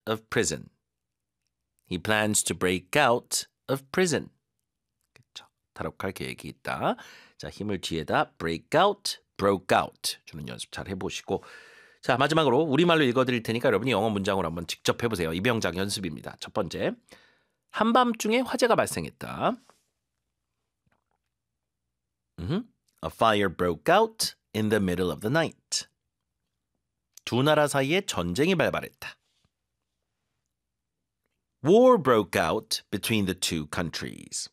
of prison. He plans to break out of prison. 그렇죠. 탈옥할 계획이 있다. 자, 힘을 뒤에다 break out, broke out 주는 연습 잘 해보시고 자, 마지막으로 우리말로 읽어드릴 테니까 여러분이 영어 문장으로 한번 직접 해보세요. 이병작 연습입니다. 첫 번째, 한밤중에 화재가 발생했다. A fire broke out in the middle of the night. 두 나라 사이에 전쟁이 발발했다. War broke out between the two countries.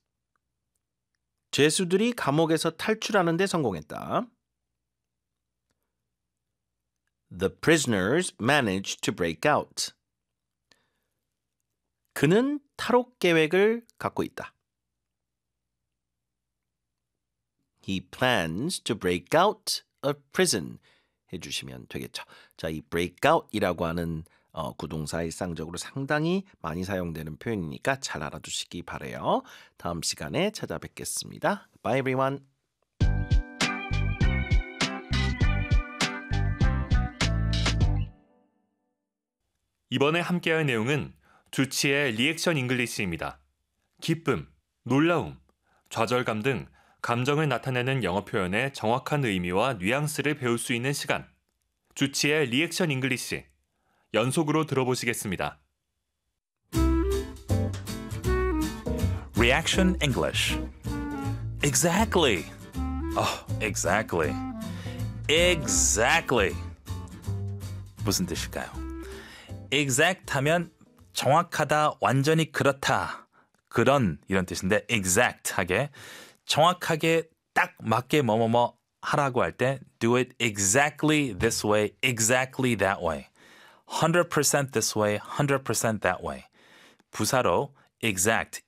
죄수들이 감옥에서 탈출하는 데 성공했다. The prisoners managed to break out. 그는 탈옥 계획을 갖고 있다. He plans to break out of prison. 해주시면 되겠죠. 자, 이 break out이라고 하는 구동사 일상적으로 상당히 많이 사용되는 표현이니까 잘 알아두시기 바라요. 다음 시간에 찾아뵙겠습니다. Bye everyone. 이번에 함께할 내용은 주치의 리액션 잉글리시입니다. 기쁨, 놀라움, 좌절감 등 감정을 나타내는 영어 표현의 정확한 의미와 뉘앙스를 배울 수 있는 시간. 주치의 리액션 잉글리시. 연속으로 들어보시겠습니다. Reaction English. Exactly. Oh, exactly. Exactly. 무슨 뜻일까요? Exact 하면 정확하다, 완전히 그렇다, 그런 이런 뜻인데 exact하게 정확하게 딱 맞게 뭐뭐뭐 하라고 할 때 do it exactly this way, exactly that way. 100% this way, 100% that way. 부사로 exact,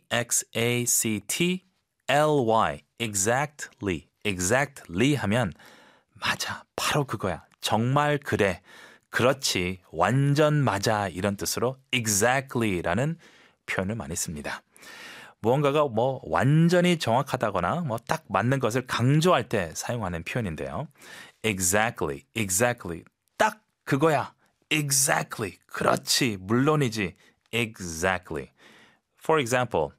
E-X-A-C-T-L-Y, exactly, exactly 하면 맞아, 바로 그거야, 정말 그래, 그렇지, 완전 맞아 이런 뜻으로 exactly라는 표현을 많이 씁니다. 무언가가 뭐 완전히 정확하다거나 뭐 딱 맞는 것을 강조할 때 사용하는 표현인데요. Exactly, exactly, 딱 그거야. Exactly, 그렇지, 물론이지. Exactly. For example,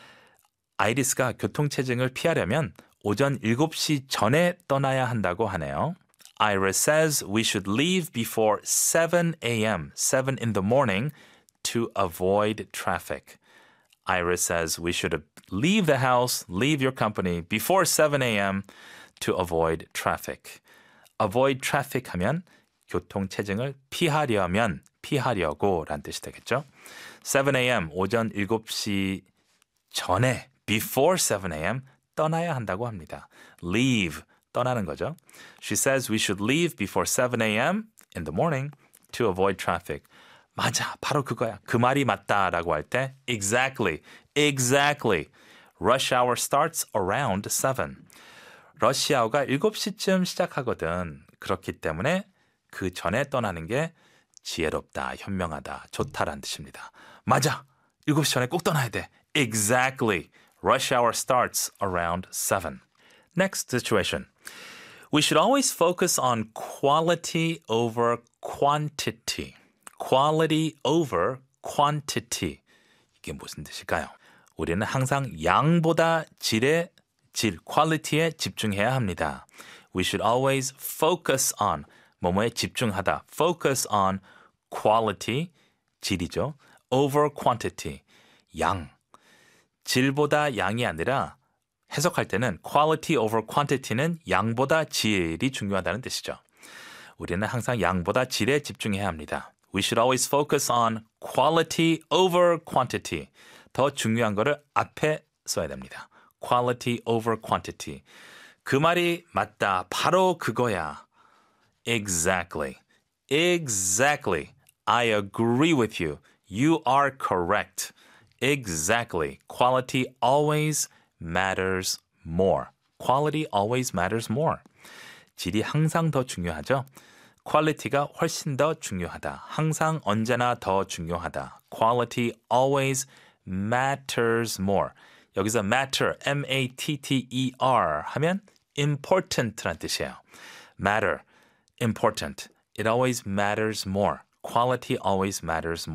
아이리스가 교통체증을 피하려면 오전 7시 전에 떠나야 한다고 하네요. Iris says we should leave before 7 a.m., 7 in the morning, to avoid traffic. Iris says we should leave the house, leave your company before 7 a.m. to avoid traffic. Avoid traffic 하면 교통체증을 피하려면, 피하려고 라는 뜻이 되겠죠. 7 a.m. 오전 7시 전에, before 7 a.m. 떠나야 한다고 합니다. Leave, 떠나는 거죠. She says we should leave before 7 a.m. in the morning to avoid traffic. 맞아, 바로 그거야. 그 말이 맞다라고 할 때 exactly, exactly. Rush hour starts around 7. 러시아어가 7시쯤 시작하거든. 그렇기 때문에 그 전에 떠나는 게 지혜롭다, 현명하다, 좋다라는 뜻입니다. 맞아, 7시 전에 꼭 떠나야 돼. Exactly. Rush hour starts around 7. Next situation. We should always focus on quality over quantity. Quality over quantity. 이게 무슨 뜻일까요? 우리는 항상 양보다 질에, quality에 집중해야 합니다. We should always focus on, 뭐뭐에 집중하다. Focus on quality, 질이죠. Over quantity, 양. 질보다 양이 아니라 해석할 때는 quality over quantity는 양보다 질이 중요하다는 뜻이죠. 우리는 항상 양보다 질에 집중해야 합니다. We should always focus on quality over quantity. 더 중요한 거를 앞에 써야 됩니다. Quality over quantity. 그 말이 맞다. 바로 그거야. Exactly. Exactly. I agree with you. You are correct. Exactly. Quality always matters more. Quality always matters more. 질이 항상 더 중요하죠. Quality가 훨씬 더 중요하다. 항상 언제나 더 중요하다. Quality always matters more. 여기서 matter, M-A-T-T-E-R 하면 important란 뜻이에요. Matter, important. It always matters more. quality always matters